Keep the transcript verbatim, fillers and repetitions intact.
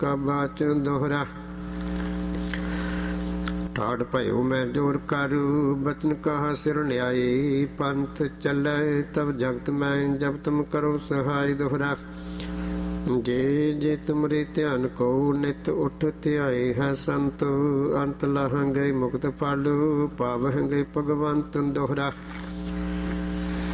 ਕਾ ਬਾਚ ਦੋਹਰਾ। ਠਾੜ ਭਇਓ ਮੈਂ ਜੋਰ ਕਰੂ ਬਚਨ ਕਹਾ ਸਿਰ ਨਿਆਈ। ਪੰਥ ਚੱਲੇ ਤਬ ਜਗਤ ਮੈਂ ਜਬ ਤੁਮ ਕਰੋ ਸਹਾਈ ਦੋਹਰਾ। ਜੇ ਜੇ ਤੁਮਰੇ ਧਿਆਨ ਕੋ ਨਿਤ ਉਠ ਧਿਆਏ ਹੈ ਸੰਤ। ਅੰਤ ਲਾਹਾਂ ਗਏ ਮੁਕਤ ਫਲ ਪਾਵਹਿ ਗਏ ਭਗਵੰਤ ਦੋਹਰਾ।